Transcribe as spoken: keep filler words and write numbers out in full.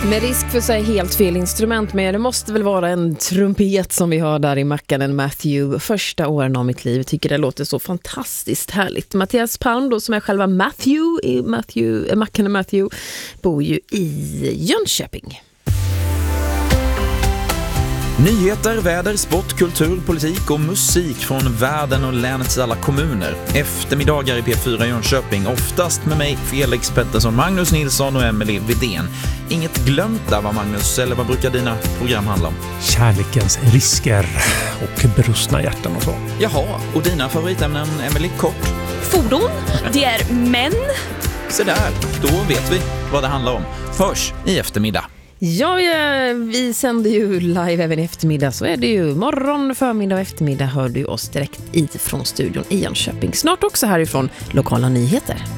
Med risk för att säga helt fel instrument, men det måste väl vara en trumpet som vi har där i Mackan Matthew. Första åren av mitt liv, tycker det låter så fantastiskt härligt. Mattias Palm då, som är själva Matthew i Matthew, Mackan Matthew, bor ju i Jönköping. Nyheter, väder, sport, kultur, politik och musik från världen och länets alla kommuner. Eftermiddagar i P fyra Jönköping, oftast med mig Felix Pettersson, Magnus Nilsson och Emily Vidén. Inget glömt där, va Magnus? Eller vad brukar dina program handla om? Kärlekens risker och brustna hjärtan och så. Jaha, och dina favoritämnen, Emily, kort? Fordon, det är män. Så där, då vet vi vad det handlar om. Hörs i eftermiddag. Ja, vi sänder ju live även i eftermiddag, så är det ju morgon, förmiddag och eftermiddag hör du oss direkt ifrån studion i Jönköping. Snart också härifrån lokala nyheter.